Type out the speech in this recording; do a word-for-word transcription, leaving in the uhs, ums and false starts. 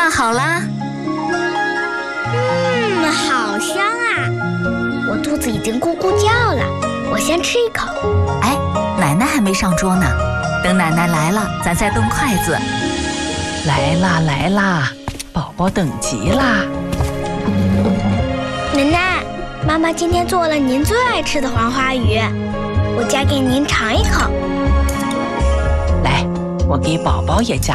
烫好啦。 嗯，好香啊！我肚子已经咕咕叫了，我先吃一口。 哎，奶奶还没上桌呢，等奶奶来了，咱再动筷子。 来啦来啦，宝宝等急啦！ 奶奶，妈妈今天做了您最爱吃的黄花鱼，我夹给您尝一口。 来，我给宝宝也夹